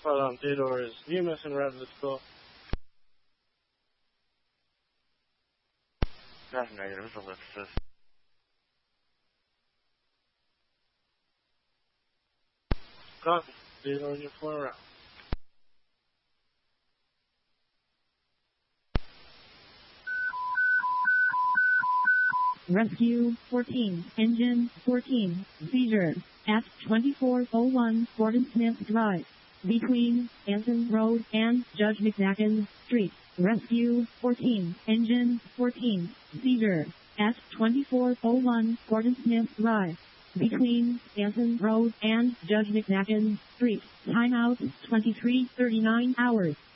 Farlam Theodore is Nemus and Red, let's go. That's negative, ellipsis. Copy. Theodore in your 4 round. Rescue 14, Engine 14, Seizure, at 2401 Gordon Smith Drive, between Anson Road and Judge McNacken Street. Rescue 14, Engine 14, Seizure, at 2401 Gordon Smith Drive, between Anson Road and Judge McNacken Street. Timeout 23:39 hours.